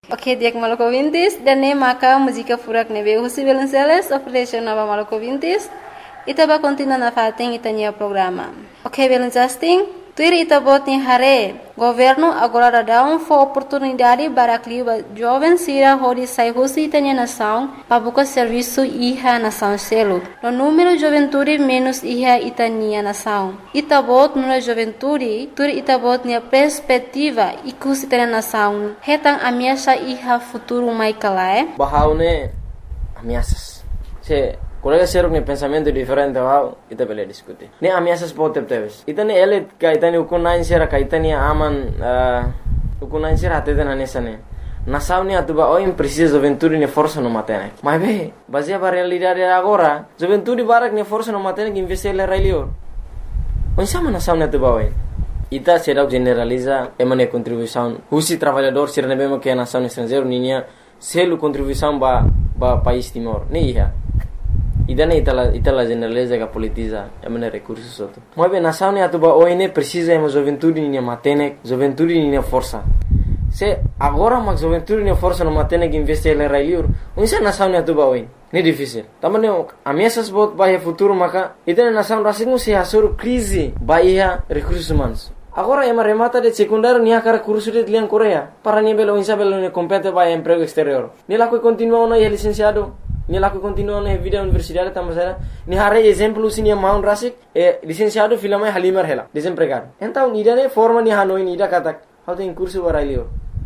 Ok, dia maluco vintis, dan ne maka música furak nebe José Belenceles, operation nova maluco vintis, itaba continua na fating itania programa. Ok, Belencasting, tuir itabot ni hare, governo agora dá oportunidade para que jovem sira hori sai José itania nação, para buscar serviço iha nação selo. No número juventude menos iha itania nação. Itabot no juventude, tuir itabot ni perspectiva ikus itania nação. Hetang ameaça iha futuro mai kalae. Bahaune ameaças. Se colega seruk ni pensamento diferente wow, ita bele diskuti. Ni ameaças pode teves. Ita ni ele kaitani ukunain sera kaitani aman ukunain sera atete na nesane. Nação ni atuba oi precisa juventude ni força no matene. Mas be, baseia para realidade agora, juventude barak ni força no matene que investir le railio. Onsama nação ni atuba oi. Ita será generaliza emane contribuição. Husi trabalhador ser nebemo que a nação estrangeiro ninya selo contribuição ba país Timor. Ni iha. Idane itala generaliza que politiza emane recursos outro. Mas bem, nação ni atuba oi ne precisa ema juventude ni matene, juventude ni força. Se agora mas juventude ni força no matene que investir le railio. Unsa nação ni atuba oi. Ni difícil. Tamane ameaças bot bahia futuro maka idane nação rasing se asur crise bahia recursos humanos. Agora ema remata de secundário ni akara curso de lian Coreia para ni belo insa belo ni compete bahia emprego exterior. Ni la que continua no licenciado, ni la que continua na vida universidade tamasera, ni hare exemplo sini maun rasik licenciado filama halimar hela desempregado. Então ni dane forma ni hanoi ni da katak how tem curso barailio.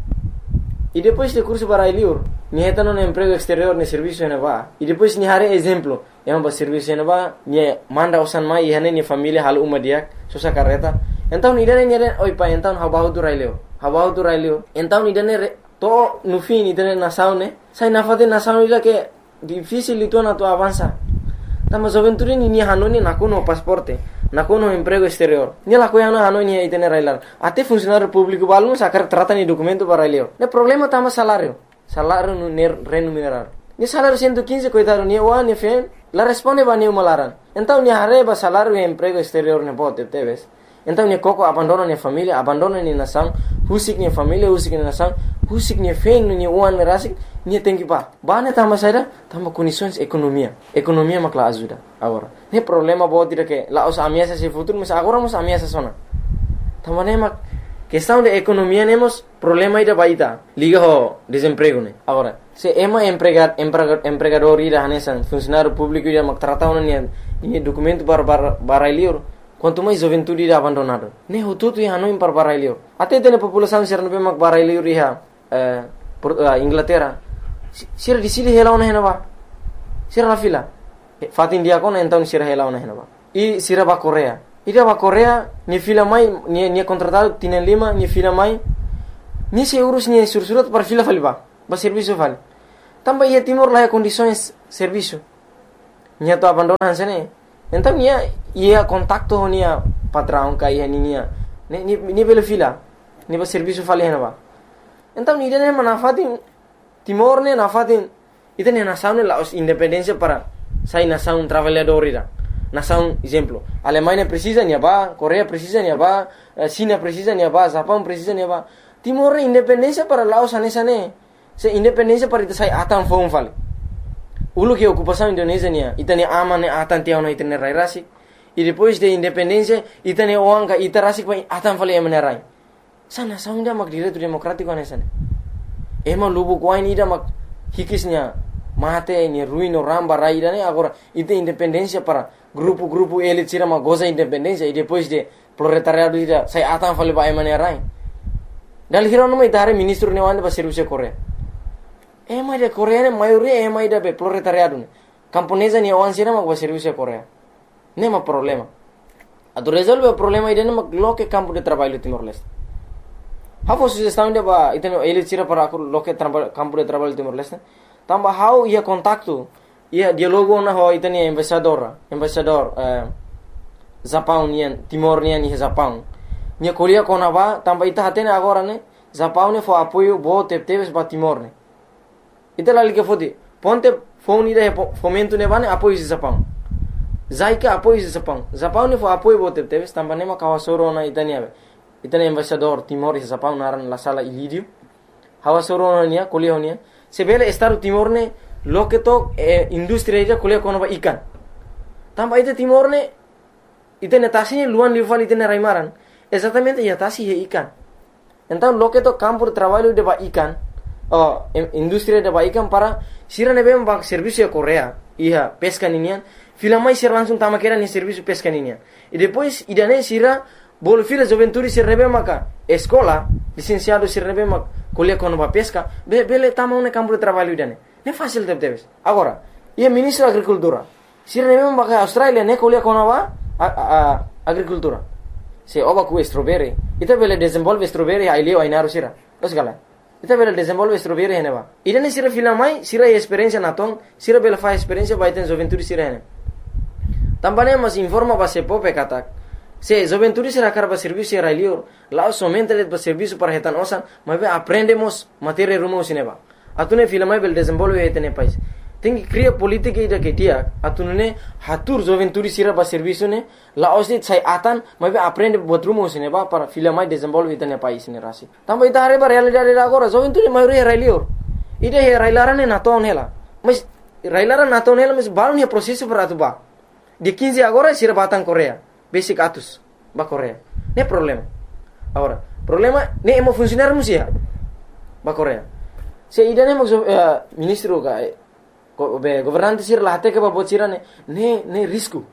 E depois de curso barailio, ni hetano no emprego exterior ni serviço na ba. E depois ni hare exemplo, ema ba serviço na ba, ni manda usan mai hane ni família hal umadiak, sosa carreta. Então ni dane oi pa então habahu tu railio. Então ni dane to no fim ni dane nação ne, sai na fate nação ila que difícil itu na tu avança. Tama juventude ni hanoni nakuno pasporte, nakuno emprego exterior. Ni la coiana hanoni itene railar. Até funcionário público balmo sacar trata ni documento para railio. Ne problema tama salário no remunerado. Ni salário 115 coitado ni wa ni fen, la responde ba ni malaran. Então ni hareba salário e emprego exterior ne bote teves. Então ni coco abandona ni família, abandona ni nação, husik ni família, husik ni nação, husik ni fen ni uan rasik, ni tenki ba. Ba ne tama saida, tama condições economia. Economia makla ajuda agora. Ne problema bo tira que la os ameaças se futuro, mas agora mos ameaças sona. Tama ne mak questão de economia nemos problema ida baita. Liga ho desemprego ne. Agora, se ema empregador ida hanesan funcionário público ida mak tratau ni documento para liur. Quanto mais juventude ida abandonado. Ne hututu ya no impar barailio. Até tem população ser no mak barailio riha Inglaterra. Sir di sili hela ona henaba. Sir la fila. Fatin dia kon então sir hela ona henaba. I sira ba Coreia. Ida ba Coreia ni fila mai ni contratado tienen lima ni fila mai. Ni se urus ni sursurat para fila faliba. Ba serviço fal. Tamba ia Timor la condições serviço. Nya to abandonan sene. Então ia contacto nia patrão ka ia ninia. Ni bela fila. Ni ba serviço fali henaba. Então ni dene manafatin Timor ne nafatin itene nação ne la independência para sai nação trabalhador ira. Nação exemplo. Alemanha precisa nia ba, Coreia precisa nia ba, China precisa nia ba, Japão precisa nia ba. Timor independência para Laos anesane. Se independência para ita sai atan fon fali. Ulu que ocupação Indonésia nia, itane aman ne atan tiao na itane rai rasik. E depois de independência itane oanga ita rasik pa atan fali emane rai. Sana saunda mak direito democrático anesane. Ema lubu kuain ida mak hikisnya mate ni ruino ramba raida ne agora ite independência para grupo elit sira mak goza independência e depois de proletariado ida sai atan fali ba emane rai. Dal hirono mai dare ministro ne wanda ba serviço Coreia. Ema de Coreia ne maioria ema ida be proletariado ne. Camponesa ni wan sira mak ba serviço Coreia. Nema problema. Ado resolve o problema ida ne mak loke campo de trabalho Timor-Leste. How sugestão de ba iteno elit sira para loke campo de trabalho Timor-Leste. Tamba how ia contacto ia dialogo na ho iteni embaixador Japão nian Timor nian ni Japão. Nia kolia kona ba tamba ita hatene agora ne Japão ne fo apoio bo teves ba Timor ne. Ita la liga fodi ponte phone ida fomento ne bane apoio Japão. Zaika apoio Japão. Japão ne fo apoio bo teves tamba ne ma kawasoro na itania. Itane embaixador Timor e Japão naran la sala Ilírio. hawa soro nia kuliah nia sebele Estado Timor ne loke to industri ida kuliah kono ba ikan tamba ite Timor ne ite netasi luan lival ite ne raimaran exatamente ya tasi he ikan então loke to campo de trabalho de ba ikan industri de ba ikan para sira ne bem ba serviço Korea ia pesca ninian filamai sira langsung tama kera ni serviço pesca ninian e depois idane sira bol fila juventude se rebe maka escola licenciado se rebe mak kuliah kono ba pesca bele tama un campo de trabalho idane ne fácil debes agora ia ministro agricultura sira rebe maka Australia ne kuliah kono ba agricultura se oba ku strawberry ita bele desenvolve strawberry ai leo ai naru sira osgala ita bele desenvolve strawberry hene ba idane sira filamai sira experiência natong sira bele fa experiência ba iten juventude sira hene tambane mas informa ba se pope katak se juventude será carba serviço era lior lá somente le serviço para retan osan mas aprendemos matéria rumo sineba atune filamai bel desenvolve etene país tem que criar política ida que dia atune hatur juventude será ba serviço ne lá osit sai atan mas aprende buat rumo sineba para filamai desenvolve etene país ne rasi tamba ita hare ba realidade agora juventude maioria era lior ida era ilarane na ton hela mas railaran na ton hela mas balon he processo para atuba de 15 agora será batang Korea basic atus ba Korea ne problema agora problema ne emo funcionar musia ba Korea se idane mo ministro ga governante sir lahate ke ba bocira ne risco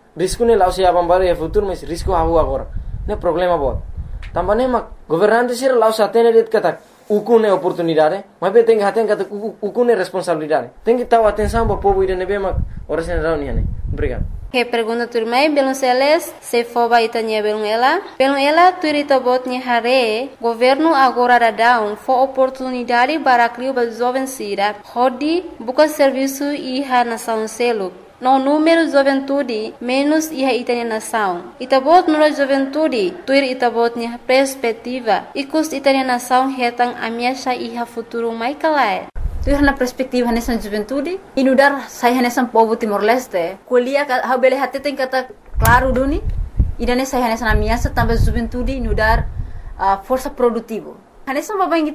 ne lao se abam bare futuro mas risco havu agora ne problema bot tambane ma governante sir lao satene det kata ukune oportunidade mas be tem haten kata ukune responsabilidade tem que tahu atenção ba povo idane be ma orasen rauni ne obrigado. Que pergunta turmai belum seles se foba itanya belum ela turita botnya hare governo agora dadão fo oportunidade para criar ba jovem sira hodi buka serviço iha nação selo no número juventude menos iha itanya nação itabot no juventude tuir itabotnya perspectiva ikus itanya nação hetang amiasha iha futuro mai kalai tu na perspektiva nessa juventude inudar sai nessa povo Timor-Leste kuliah ha bele hati tem kata claro duni idane sai nessa amiasa também juventude inudar força produtivo nessa babang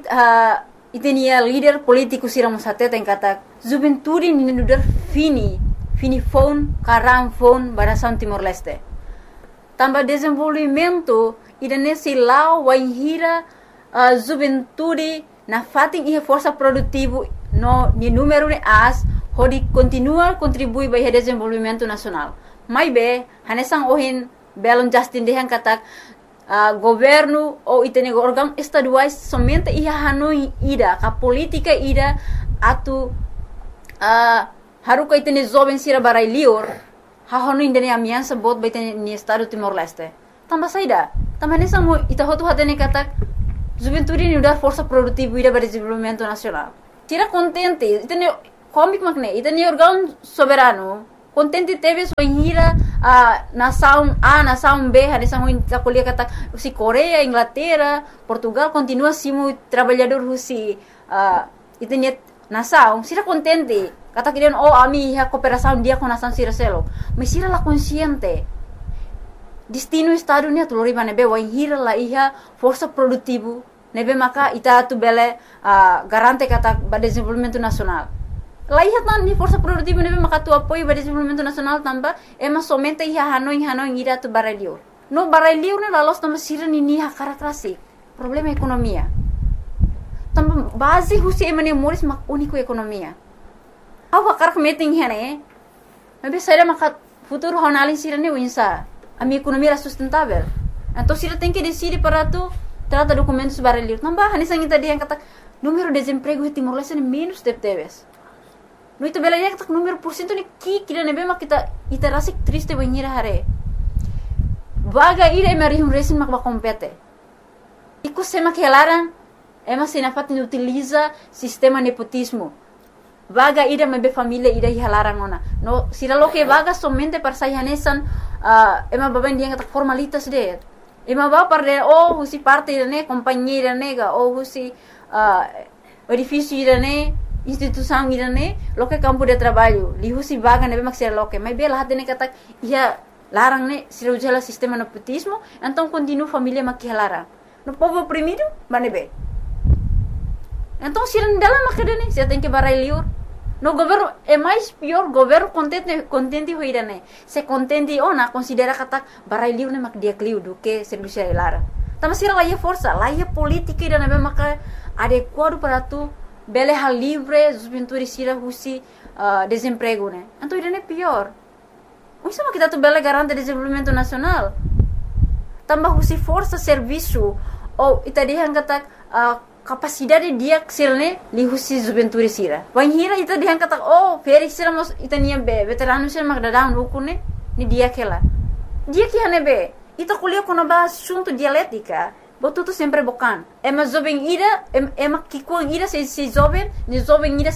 itenia líder político siram sate tem kata juventude inudar fini phone karam phone barasan Timor-Leste também desenvolvimento idane silau waihira juventude na fating ia força produtivo no ni número de as hodi continua contribui para o desenvolvimento nacional mai be hanesang ohin belon justin dehan katak governo ou itene órgão estaduais somente ia hanoi ida ka política ida atu haruka itene jovem sira barai lior ha hanoi indene amiansa bot baitene ni estado Timor-Leste tamba saida tamba hanesang mo ita hotu hatene katak juventude ni udar força produtiva ida para desenvolvimento nacional tira contente itene comic makne itene órgão soberano contente teve so hira nação A nação B hanesang mo kuliah kata si Korea Inglaterra Portugal continua simu trabalhador si itene nação sira contente kata kirian ami ha cooperação dia com nação sira selo mas sira la consciente destino estado ni atulori bane be wain hira la iha força produtivo nebe maka ita tu bele garante kata ba desenvolvimento nacional la iha tan ni força produtivo nebe maka tu apoio ba desenvolvimento nacional tamba ema somente iha hanoi ira tu barelior no barelior ne la los tamba sira ni ha karakterasi problema ekonomia tamba base husi emane moris mak único ekonomia awa karak meeting hene nebe saira maka futuro honalin sira ni winsa a minha economia era sustentável. Então, se ela tem que decidir para tu trata documentos barulho. Não bah, nessa ainda dia kata número de desemprego em Timor-Leste é menos teves. No itu bela dia kata número porcento ni kira nebe mak kita iterasi triste banhira hare. Vaga ira mari resin mak compete. Iku sema que elaran ema sinafat ni utiliza sistema nepotismo. Vaga ida mebe família ida hilaran ona. No sira lo que vaga somente para sayanesan ema baban dia kata formalitas de. Ema ba parde husi parte ne companhia nega husi edifício ne instituição ne lo que campo de trabalho. Li husi vaga nebe maksira lo que mas bela hatene kata ia larang ne sira ujala sistema nepotismo, então continua família makihalara. No povo oprimido, manebe. Então, se não dela macadene, você tem que barai liur. No governo é mais pior, governo contente hoira né. Se contente na considera kata barai liur né mak dia kliu do que serviço lara. Tama sira lá força, lá política ida né maka adequado para tu bele hal livre, juventude sira husi desemprego né. Então ida né pior. Isso mas kita tu bele garante desenvolvimento nacional. Tambah husi força serviço ou ita dia kata capacidade dia ksilne li husi juventude sira. Wanhira ita dia kata feri sira mos ita nia be veterano sira magdadang ukune ni dia kela. Dia que hane be ita kuliah kono ba assunto dialética. Botu tu sempre bokan. Ema jovem ira ema kikuang ira se jovem, ni jovem ira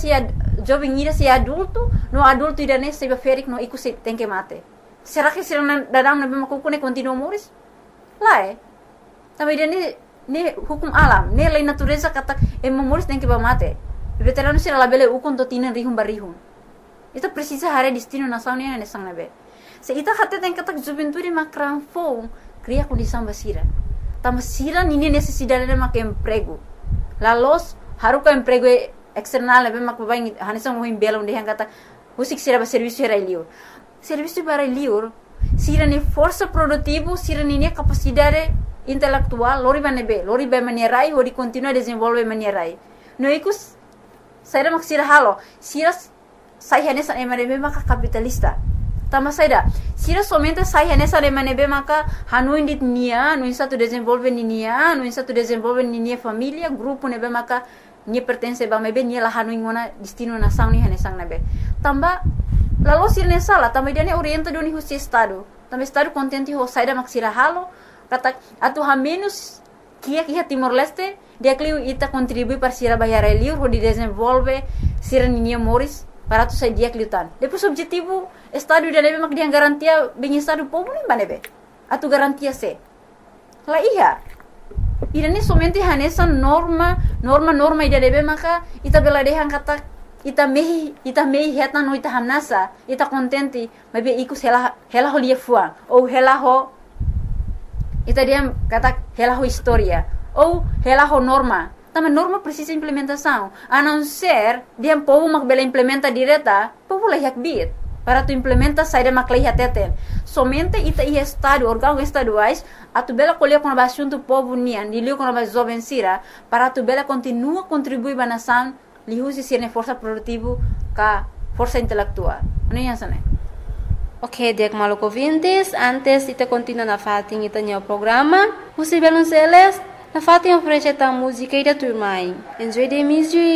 se adulto, no adulto ira ne se ferik no iku se tem que mate. Será que sira dadang na be makukune continua moris? Lá Também ira ne hukum alam, ne lei natureza kata moris tem que ba mate. Veterano sira labele ukun to tinan rihum barihum. Ita precisa hare destino nação ne ne sang nabe. Se ita hate tem kata juventude makran fo cria condição basira. Tama sira nini necessidade de mak emprego. Lalos haruka emprego external be mak baing hanisang mohim belo de kata husik sira ba serviço era liur. Serviço para liur sira ni força produtivo, sira nini capacidade intelectual, lori ba manierai ou de continuar desenvolver manierai. No ikus saira mak sira halo, sira sai hanesa emanebe maka capitalista. Tama saida, sira somente sai hanesa emanebe maka hanuin dit nia, no insa tu desenvolver nia, no insa tu desenvolver nia família, grupo nebe maka nia pertence ba mebe nia la hanuin ngona destino nação ni hanesang nebe. Tamba lalu sira nesa la, tamba dia ne orienta do ni husi estado. Tamba estado contente ho saida mak sira halo, kata atu ha menos kia Timor Leste, dia kliu ita contribui para sira bayar liur ho di desenvolve sira nia moris para tu sai dia kliutan. Depois objetivo estado da nebe mak dia garantia bem estado povo nem banebe. Atu garantia se. La iya. Ida ni somente hanesa norma ida nebe maka ita bela dehan kata ita mehi heta no ita hanasa ita contente mabe ikus hela ho lia fuang ou hela ho ita dia kata hela ho historia ou hela ho norma. Também norma precisa implementação. A não ser dia povo mak bela implementa direta, povo lah yak bit. Para tu implementa saída mak lah teten. Somente ita ia estado órgão estaduais, a tu bela colher com a assunto povo nian, dilio com a jovem sira, para tu bela continua contribuir ba nação, li usi sirne força produtivo ka força intelectual. Não é assim, né? Ok, diak maluco vintes, antes ita continua na fatin ita nyo programa, usi belun seles, na fatin oferece ta música ida turmai. Enjoy the music.